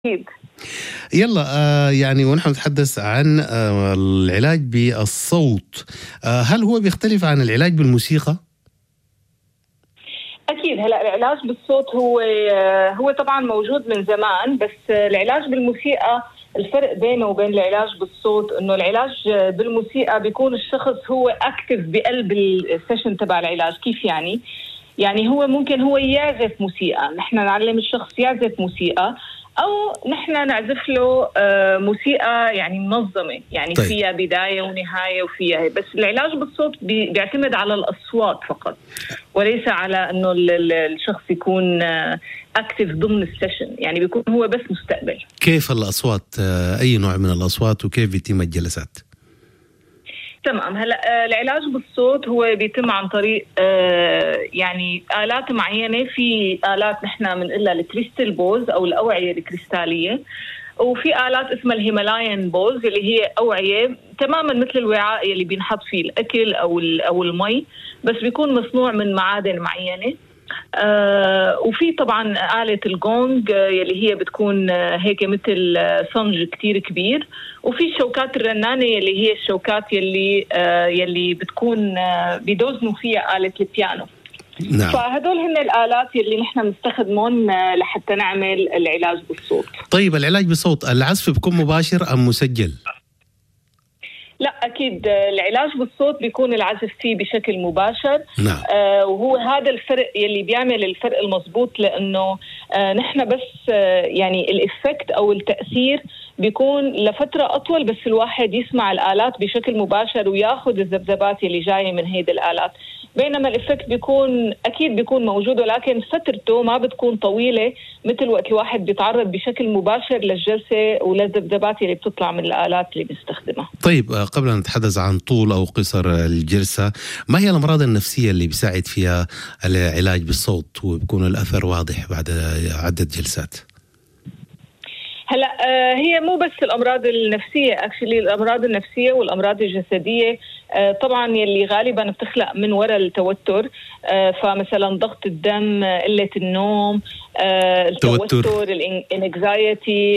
أكيد. يلا يعني ونحن نتحدث عن العلاج بالصوت. هل هو بيختلف عن العلاج بالموسيقى؟ أكيد. هلا العلاج بالصوت هو طبعا موجود من زمان، بس العلاج بالموسيقى الفرق بينه وبين العلاج بالصوت إنه العلاج بالموسيقى بيكون الشخص هو أكتف بقلب السيشن تبع العلاج. كيف يعني هو ممكن هو يعزف موسيقى، نحن نعلم الشخص يعزف موسيقى، أو نحن نعزف له موسيقى يعني منظمة، يعني طيب. فيها بداية ونهاية وفيها بس العلاج بالصوت بيعتمد على الأصوات فقط، وليس على أنه الشخص يكون أكتف ضمن السيشن، يعني بيكون هو بس مستقبل. كيف الأصوات؟ أي نوع من الأصوات وكيف بيتم الجلسات؟ تمام. هلا العلاج بالصوت هو بيتم عن طريق يعني آلات معينة. في آلات نحن بنقولها الكريستال بوز أو الأوعية الكريستالية، وفي آلات اسمها الهيمالايان بوز اللي هي أوعية تماما مثل الوعاء اللي بينحط فيه الأكل أو المي، بس بيكون مصنوع من معادن معينة. وفي طبعا آلة الجونج يلي هي بتكون هيك مثل صنج كتير كبير، وفي الشوكات الرنانة يلي هي الشوكات يلي بتكون بيدوزنوا فيها آلة البيانو. نعم. فهدول هن الآلات يلي نحن بنستخدمهم لحتى نعمل العلاج بالصوت. طيب العلاج بالصوت العزف بيكون مباشر أم مسجل؟ لا أكيد العلاج بالصوت بيكون العزف فيه بشكل مباشر. نعم. وهو هذا الفرق يلي بيعمل الفرق المضبوط، لأنه نحن بس يعني الإفكت أو التأثير بيكون لفترة أطول، بس الواحد يسمع الآلات بشكل مباشر وياخد الذبذبات يلي جاية من هيدي الآلات، بينما الإفكت بيكون أكيد بيكون موجود، ولكن فترته ما بتكون طويلة مثل وقت الواحد بيتعرض بشكل مباشر للجلسة وللذبذبات يلي بتطلع من الآلات اللي بيستخدمها. طيب قبل أن نتحدث عن طول أو قصر الجلسة، ما هي الأمراض النفسية اللي بيساعد فيها العلاج بالصوت وبيكون الأثر واضح بعد عدة جلسات؟ هلا هي مو بس الأمراض النفسية، اكشلي الأمراض النفسية والأمراض الجسدية طبعا يلي غالبا بتخلق من وراء التوتر. فمثلا ضغط الدم، قلة النوم، التوتر، الانكزايتي،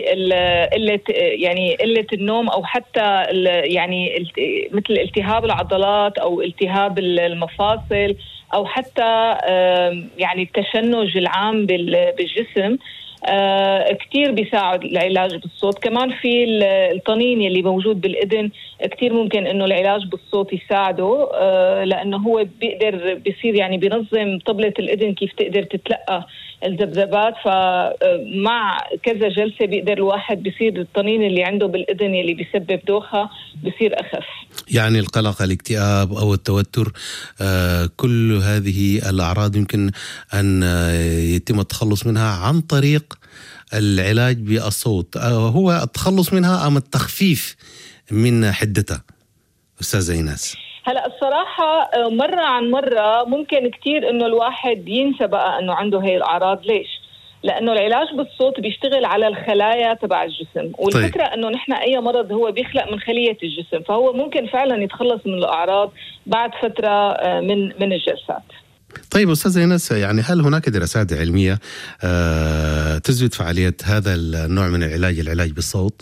قلة النوم، أو حتى يعني مثل التهاب العضلات أو التهاب المفاصل، أو حتى يعني التشنج العام بالجسم. كتير بيساعد العلاج بالصوت. كمان في الطنين اللي موجود بالإذن كتير ممكن إنه العلاج بالصوت يساعده، لأنه هو بيصير يعني بينظم طبلة الإذن كيف تقدر تتلقى الذبذبات. فمع كذا جلسة بيقدر الواحد بيصير الطنين اللي عنده بالإذن اللي بيسبب دوخة بيصير أخف. يعني القلق، الاكتئاب أو التوتر، كل هذه الأعراض يمكن أن يتم التخلص منها عن طريق العلاج بالصوت. هو التخلص منها أم التخفيف من حدتها أستاذة إيناس؟ هلا الصراحة مرة عن مرة ممكن كتير إنه الواحد ينسى بقى إنه عنده هاي الأعراض. ليش؟ لأنه العلاج بالصوت بيشتغل على الخلايا تبع الجسم، والفكرة إنه نحن أي مرض هو بيخلق من خلية الجسم، فهو ممكن فعلا يتخلص من الأعراض بعد فترة من الجلسات. طيب أستاذة إيناس، يعني هل هناك دراسات علمية تثبت فعالية هذا النوع من العلاج بالصوت؟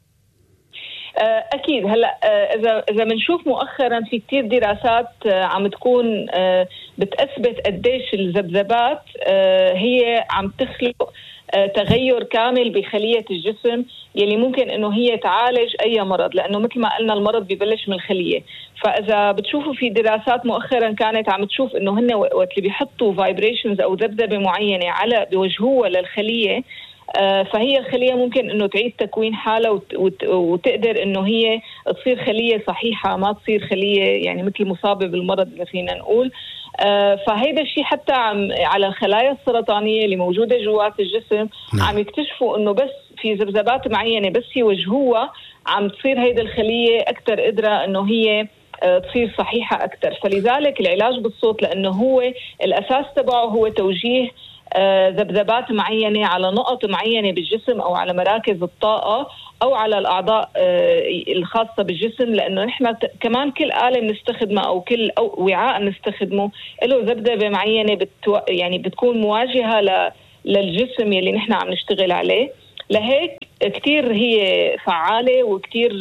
أكيد. هلا إذا بنشوف مؤخرا في كتير دراسات عم تكون بتثبت قديش الذبذبات هي عم تخلق تغير كامل بخلية الجسم يلي ممكن إنه هي تعالج أي مرض، لأنه مثل ما قلنا المرض ببلش من الخلية. فإذا بتشوفوا في دراسات مؤخرا كانت عم تشوف إنه هن وقت اللي بيحطوا فايبريشنز أو ذبذبة معينة على بوجهوها للخلية، فهي الخلية ممكن إنه تعيد تكوين حالة وتقدر إنه هي تصير خلية صحيحة، ما تصير خلية يعني مثل مصابة بالمرض إذا فينا نقول. فهيدا الشيء حتى على الخلايا السرطانية اللي موجودة جوات الجسم عم يكتشفوا إنه بس في ذبذبات معينة بس يوجهوها عم تصير هيدا الخلية أكتر قدرة إنه هي تصير صحيحة أكتر. فلذلك العلاج بالصوت لأنه هو الأساس تبعه هو توجيه ذبذبات معينة على نقط معينة بالجسم أو على مراكز الطاقة أو على الأعضاء الخاصة بالجسم، لأنه نحن كمان كل آلة بنستخدمها أو كل وعاء بنستخدمه له ذبذبة معينة يعني بتكون مواجهة للجسم يلي نحن عم نشتغل عليه. لهيك كتير هي فعالة وكتير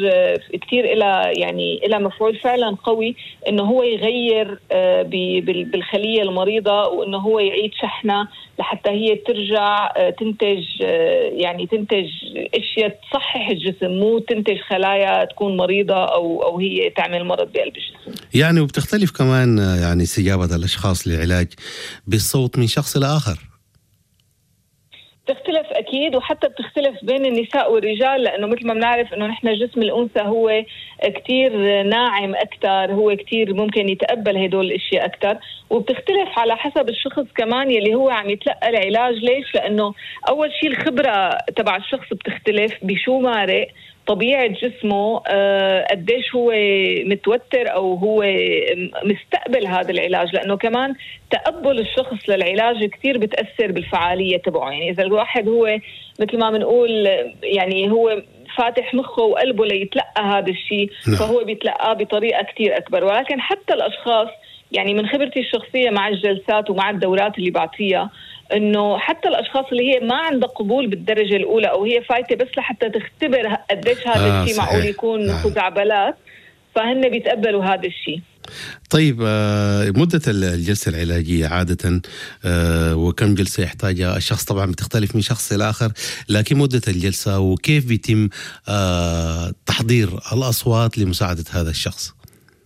إلى مفعول فعلا قوي إنه هو يغير بالخلية المريضة، وإنه هو يعيد شحنها لحتى هي ترجع تنتج أشياء تصحح الجسم، مو تنتج خلايا تكون مريضة أو هي تعمل مرض بقلب الجسم. يعني وبتختلف كمان يعني استجابة الأشخاص للعلاج بالصوت من شخص لآخر. تختلف أكيد، وحتى بتختلف بين النساء والرجال، لأنه مثل ما بنعرف أنه نحن جسم الأنثى هو كتير ناعم أكتر، هو كتير ممكن يتقبل هدول الأشياء أكتر، وبتختلف على حسب الشخص كمان يلي هو عم يتلقى العلاج. ليش؟ لأنه أول شيء الخبرة تبع الشخص بتختلف، بشو مارق، طبيعة جسمه، قديش هو متوتر أو هو مستقبل هذا العلاج، لأنه كمان تقبل الشخص للعلاج كتير بتأثر بالفعالية تبعه. يعني إذا الواحد هو مثل ما بنقول يعني هو فاتح مخه وقلبه ليتلقى هذا الشيء، فهو بيتلقاه بطريقة كتير أكبر. ولكن حتى الأشخاص، يعني من خبرتي الشخصية مع الجلسات ومع الدورات اللي بعطيها، انه حتى الاشخاص اللي هي ما عندها قبول بالدرجه الاولى او هي فايته بس لحتى تختبر قديش هذا الشيء معقول يكون خزعبلات، فهن بيتقبلوا هذا الشيء. طيب مدة الجلسة العلاجية عادة وكم جلسة يحتاجها الشخص؟ طبعا بتختلف من شخص إلى آخر، لكن مدة الجلسة وكيف بيتم تحضير الأصوات لمساعدة هذا الشخص؟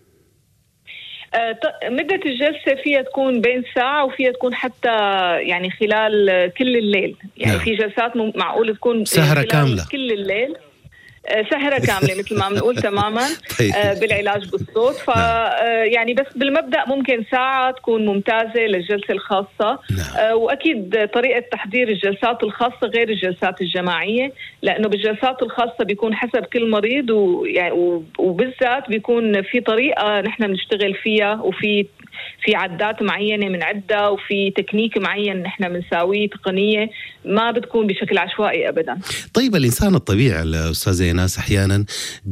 مدة الجلسة فيها تكون بين ساعة وفيها تكون حتى يعني خلال كل الليل. يعني في جلسات معقول تكون سهرة كاملة كل الليل، سهرة كاملة مثل ما بنقول تماما. بالعلاج بالصوت. يعني بس بالمبدأ ممكن ساعة تكون ممتازة للجلسة الخاصة. وأكيد طريقة تحضير الجلسات الخاصة غير الجلسات الجماعية، لأنه بالجلسات الخاصة بيكون حسب كل مريض، وبالذات بيكون في طريقة نحن بنشتغل فيها، وفي عدات معينة من عدة، وفي تكنيك معين نحن بنساويه، تقنية ما بتكون بشكل عشوائي أبدا. طيب الإنسان الطبيعي الأستاذة ايناس أحيانا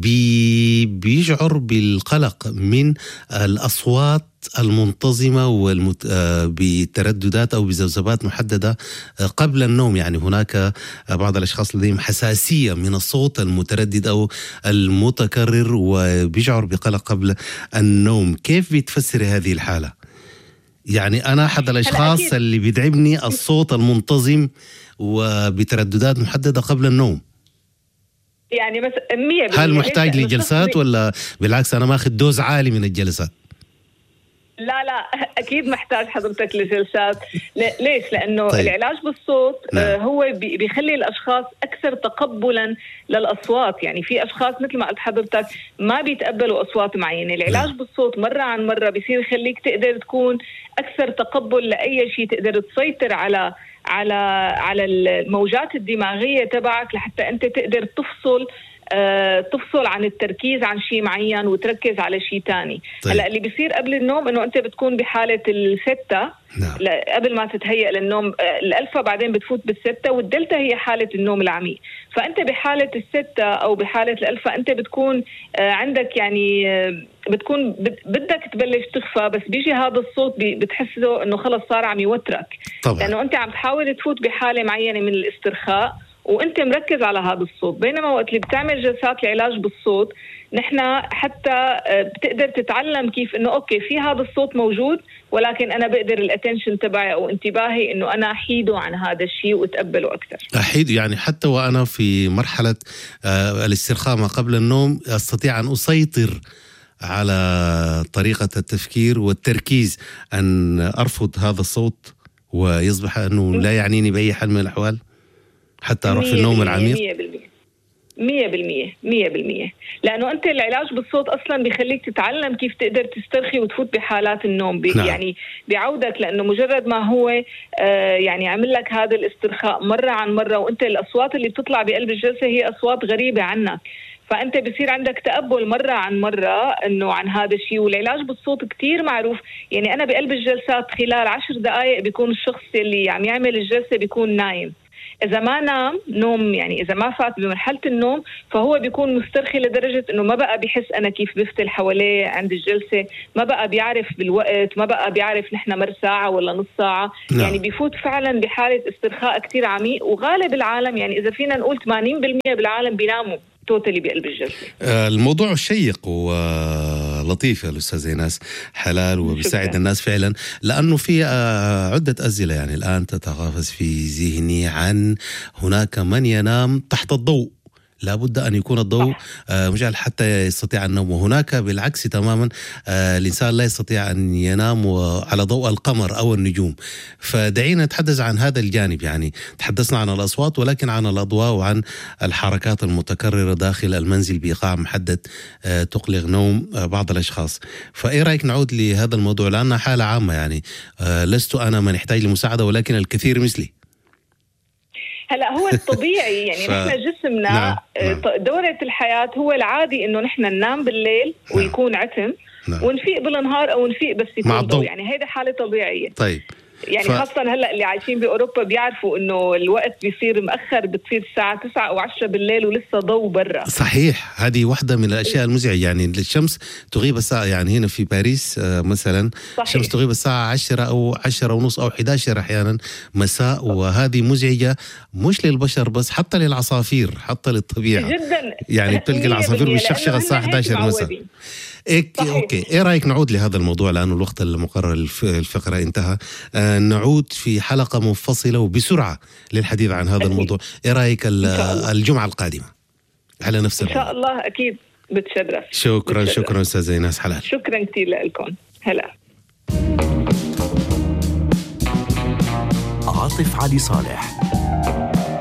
بيشعر بالقلق من الأصوات المنتظمة بترددات أو بذبذبات محددة قبل النوم. يعني هناك بعض الأشخاص لديهم حساسية من الصوت المتردد أو المتكرر وبيشعر بقلق قبل النوم. كيف بتفسر هذه الحالة؟ يعني أنا أحد الأشخاص اللي بيدعبني الصوت المنتظم وبترددات محددة قبل النوم. يعني بس 100% هل محتاج لجلسات ولا بالعكس أنا ماخذ دوز عالي من الجلسات؟ لا أكيد محتاج حضرتك لجلسات. ليش؟ لأنه طيب. العلاج بالصوت هو بيخلي الأشخاص أكثر تقبلا للأصوات. يعني في أشخاص مثل ما قلت حضرتك ما بيتقبلوا أصوات معينة. العلاج بالصوت مرة عن مرة بيصير يخليك تقدر تكون أكثر تقبل لأي شيء، تقدر تسيطر على الموجات الدماغية تبعك لحتى أنت تقدر تفصل عن التركيز عن شيء معين وتركز على شيء تاني. طيب. هلا اللي بيصير قبل النوم انه انت بتكون بحالة الستة. قبل ما تتهيأ للنوم. الألفا بعدين بتفوت بالستة، والدلتا هي حالة النوم العميق. فأنت بحالة الستة أو بحالة الألفا أنت بتكون عندك يعني بتكون بدك تبلش تخفى، بس بيجي هذا الصوت بتحسه انه خلص صار عم يوترك. طبعا. لأنه أنت عم تحاول تفوت بحالة معينة من الاسترخاء وانت مركز على هذا الصوت. بينما وقت اللي بتعمل جلسات العلاج بالصوت نحن حتى بتقدر تتعلم كيف انه اوكي في هذا الصوت موجود، ولكن انا بقدر الاتنشن تبعي او انتباهي انه انا احيده عن هذا الشيء واتقبله اكثر. احيد يعني حتى وانا في مرحله الاسترخاء ما قبل النوم استطيع ان اسيطر على طريقه التفكير والتركيز، ان ارفض هذا الصوت ويصبح انه لا يعنيني باي حال من الاحوال حتى أروح في النوم العميق. 100%. لأنه أنت العلاج بالصوت أصلاً بيخليك تتعلم كيف تقدر تسترخي وتفوت بحالات النوم. يعني بيعودك، لأنه مجرد ما هو يعني عمل لك هذا الاسترخاء مرة عن مرة، وأنت الأصوات اللي بتطلع بقلب الجلسة هي أصوات غريبة عنك، فأنت بيصير عندك تقبل مرة عن مرة إنه عن هذا الشيء. والعلاج بالصوت كتير معروف. يعني أنا بقلب الجلسات خلال 10 دقائق بيكون الشخص اللي عم يعمل الجلسة بيكون نايم، إذا ما نام نوم، يعني إذا ما فات بمرحلة النوم، فهو بيكون مسترخي لدرجة إنه ما بقى بيحس أنا كيف بفتل حواليه عند الجلسة، ما بقى بيعرف بالوقت، ما بقى بيعرف نحن مر ساعة ولا نص ساعة. يعني بيفوت فعلا بحالة استرخاء كتير عميق. وغالب العالم، يعني إذا فينا نقول 80% بالعالم بيناموا توتالي بقلب الجلسة. الموضوع شيق ولطيف يا الأستاذ إيناس حلال، وبيساعد الناس فعلا، لأنه في عدة أسئلة يعني الآن تتغافز في ذهني عن هناك من ينام تحت الضوء، لابد أن يكون الضوء مجعل حتى يستطيع النوم، وهناك بالعكس تماما الإنسان لا يستطيع أن ينام على ضوء القمر أو النجوم. فدعينا نتحدث عن هذا الجانب. يعني تحدثنا عن الأصوات، ولكن عن الأضواء وعن الحركات المتكررة داخل المنزل بإيقاع محدد تقلق نوم بعض الأشخاص. فإيه رأيك نعود لهذا الموضوع لأنها حالة عامة؟ يعني لست أنا من يحتاج لمساعدة، ولكن الكثير مثلي. هلا هو الطبيعي يعني نحن جسمنا دورة الحياة هو العادي إنه نحن ننام بالليل ويكون عتم ونفيق بالنهار أو نفيق بس يكون ضوء. يعني هيدا حالة طبيعية. طيب يعني خاصة هلأ اللي عايشين بأوروبا بيعرفوا إنه الوقت بيصير مأخر، بتصير الساعة 9 أو 10 بالليل ولسه ضوء برا. صحيح، هذه واحدة من الأشياء المزعجة. يعني الشمس تغيب الساعة، يعني هنا في باريس مثلا الشمس تغيب الساعة 10 أو 10 ونص أو 11 أحيانا مساء، وهذه مزعجة مش للبشر بس، حتى للعصافير، حتى للطبيعة جدا. يعني بتلقي العصافير بالشخشخة الساعة 11 مساء. أوكي، إيه رأيك نعود لهذا الموضوع لأنه الوقت المقرر الفقرة انتهى. نعود في حلقة منفصلة وبسرعة للحديث عن هذا الموضوع. إيه رأيك الجمعة القادمة على نفس إن شاء الله أكيد بتشرف. شكرا أستاذ إيناس حلال. شكرا كثير لكم. هلا عاطف علي صالح.